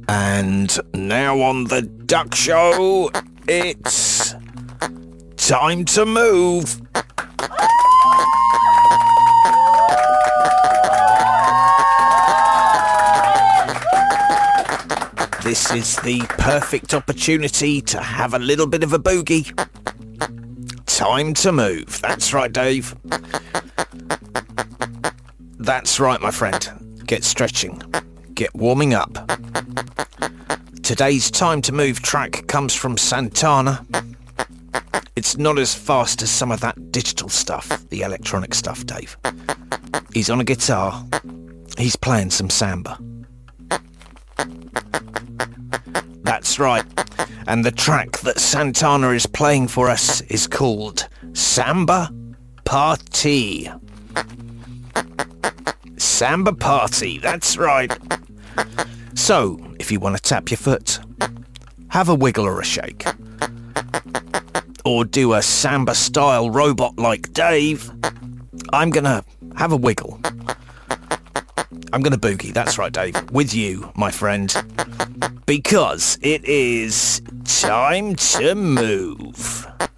And now on the Duck Show, it's time to move. This is the perfect opportunity to have a little bit of a boogie. Time to move. That's right, Dave. That's right, my friend. Get stretching. Get warming up. Today's Time to Move track comes from Santana. It's not as fast as some of that digital stuff, the electronic stuff, Dave. He's on a guitar. He's playing some samba. That's right. And the track that Santana is playing for us is called Samba Party. Samba Party, that's right. So, if you want to tap your foot, have a wiggle or a shake. Or do a samba-style robot like Dave. I'm going to have a wiggle. I'm going to boogie, that's right, Dave, with you, my friend. Because it is time to move.